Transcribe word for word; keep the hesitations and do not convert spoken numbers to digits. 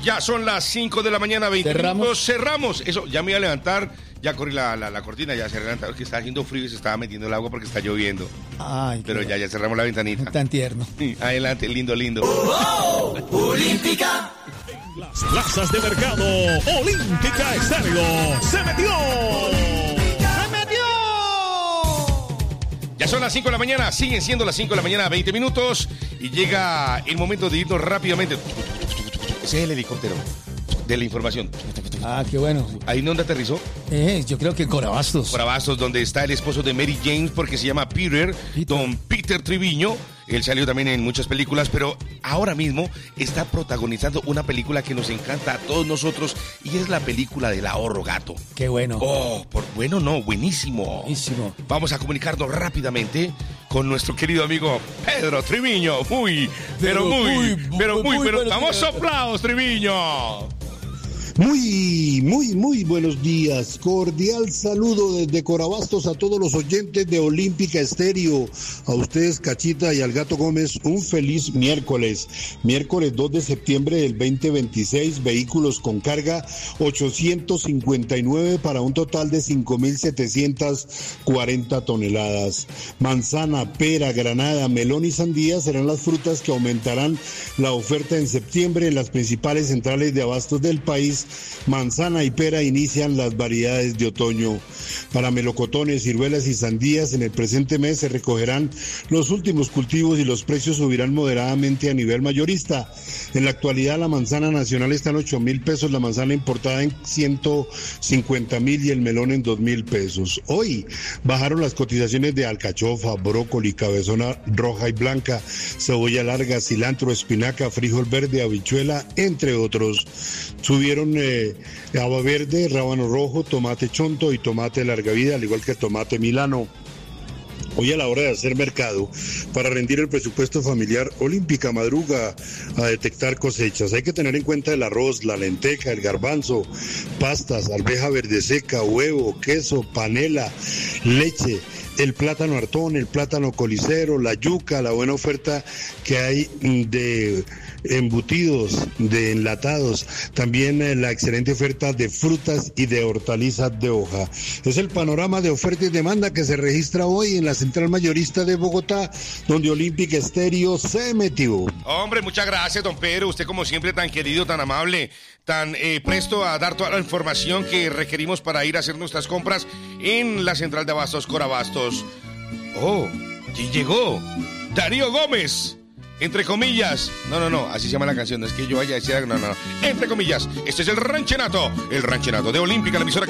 Ya son las cinco de la mañana, veinte ¿Cerramos? minutos. Cerramos. Eso, ya me iba a levantar. Ya corrí la, la, la cortina, ya se levantó, porque está haciendo frío y se estaba metiendo el agua porque está lloviendo. Ay, Pero ya, ya cerramos la ventanita. Tan tierno. Adelante, lindo, lindo. Oh, oh, Olímpica. Las plazas de mercado, Olímpica Estéreo se metió. ¡Se metió! Ya son las cinco de la mañana, siguen siendo las cinco de la mañana, veinte minutos. Y llega el momento de irnos rápidamente. Ese es el helicóptero de la información. Ah, qué bueno. ¿Ahí dónde aterrizó? Eh, yo creo que en Corabastos. Corabastos, donde está el esposo de Mary James, porque se llama Peter, Peter. don Peter Triviño. Él salió también en muchas películas, pero ahora mismo está protagonizando una película que nos encanta a todos nosotros, y es la película del ahorro gato. Qué bueno. Oh, por bueno no, buenísimo. Buenísimo. Vamos a comunicarnos rápidamente con nuestro querido amigo Pedro Triviño. Muy, pero, Pero muy, muy, pero muy, muy pero buenos estamos días. soplados, Triviño. Muy, muy, muy buenos días. Cordial saludo desde Corabastos a todos los oyentes de Olímpica Estéreo. A ustedes, Cachita, y al Gato Gómez, un feliz miércoles. Miércoles dos de septiembre del veinte veintiséis, vehículos con carga ochocientos cincuenta y nueve para un total de cinco mil setecientas cuarenta toneladas. Manzana, pera, granada, melón y sandía serán las frutas que aumentarán la oferta en septiembre en las principales centrales de abastos del país. Manzana y pera inician las variedades de otoño. Para melocotones, ciruelas y sandías, en el presente mes se recogerán los últimos cultivos y los precios subirán moderadamente a nivel mayorista. En la actualidad la manzana nacional está en ocho mil pesos, la manzana importada en ciento cincuenta mil y el melón en dos mil pesos. Hoy bajaron las cotizaciones de alcachofa, brócoli, cabezona roja y blanca, cebolla larga, cilantro, espinaca, frijol verde, habichuela, entre otros. Subieron eh, haba verde, rábano rojo, tomate chonto y tomate larga vida, al igual que tomate milano. Hoy a la hora de hacer mercado, para rendir el presupuesto familiar, Olímpica madruga a detectar cosechas. Hay que tener en cuenta el arroz, la lenteja, el garbanzo, pastas, arveja verde seca, huevo, queso, panela, leche, el plátano hartón, el plátano colicero, la yuca, la buena oferta que hay de embutidos, de enlatados, también eh, la excelente oferta de frutas y de hortalizas de hoja. Es el panorama de oferta y demanda que se registra hoy en la Central Mayorista de Bogotá, donde Olímpica Estéreo se metió. Hombre, muchas gracias, don Pedro. Usted, como siempre, tan querido, tan amable, tan eh, presto a dar toda la información que requerimos para ir a hacer nuestras compras en la Central de Abastos Corabastos. Oh, y llegó Darío Gómez. Entre comillas, no, no, no, así se llama la canción, no es que yo vaya a decir, no, no, entre comillas, este es el Ranchenato, el Ranchenato de Olímpica, la emisora que